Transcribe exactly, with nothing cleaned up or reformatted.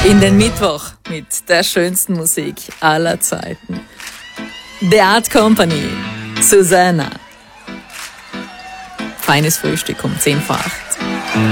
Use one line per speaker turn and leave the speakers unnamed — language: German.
in den Mittwoch mit der schönsten Musik aller Zeiten. The Art Company, Susanna. Feines Frühstück um zehn vor acht.